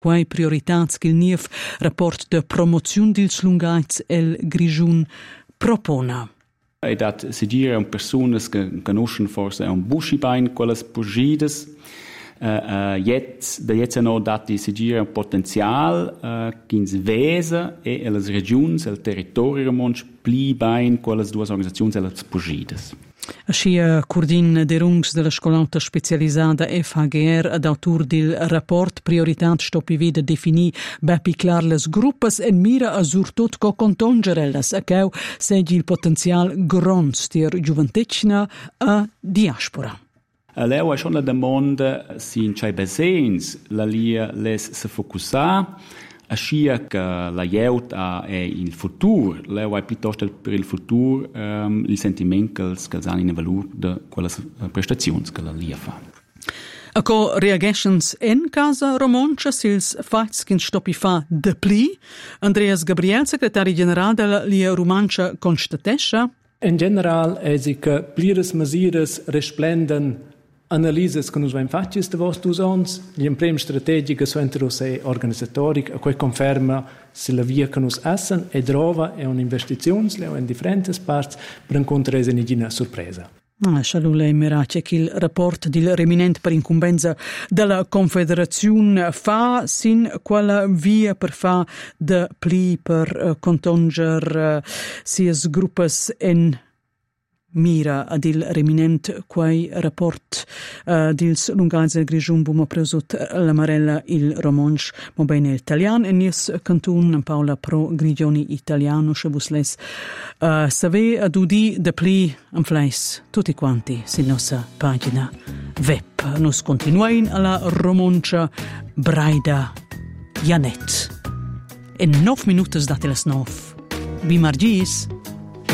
quai prioritats che il NIEF rapport de promozione dils lungaiz el Grigiun propona. E dat si gira un personas che conoscono forse un buscibain quelles pugides. Da jetzt no dati si gira un potenzial ch'ins vesa e le regions, il territorio romansch pli bain quelles due organizzazioni e le pugides. Aschi Curdin de Rungs della scolauta specializzata FHGR ad autor del rapport prioritat stoppi veda defini bepi clar les gruppes en mira a surtot co contongerellas a cheu segi il potenzial grons tier giuventecna a diaspora. Leu è schon la domanda si in c'è besens la lia les se focussar ascia che la jeut è il futuro, leu è piuttosto per il futuro il sentimento che hanno in valore di quelle prestazioni che la lia fa. Ako reagescens en casa romoncia sils fats che stoppi fa de pli, Andreas Gabriel, segretario generale della lia romancia constatescia? In general è che plires mesures resplenden Analyses che noi abbiamo fatto da vostri uns, gli impremi strategici sono organizzatori, e poi conferma se la via che noi essen e trova è un'investizione in differenti parti per incontrare una sorpresa. Scialule Merace che il rapport del reminente per incumbenza della Confederazione fa sin quella via per fa de pli per contonger sias gruppes en mira ad il reminent quai rapport dils lungais del Grigiun bumo presut la Marella il romansch mo bene italian e nies cantun Paola pro Grigioni italiano chebusles save ad udi de pli am fleis tutti quanti sin nostra pagina web nos continuain alla romancia Braida Janet in 9 minutos date las 9 Bimargis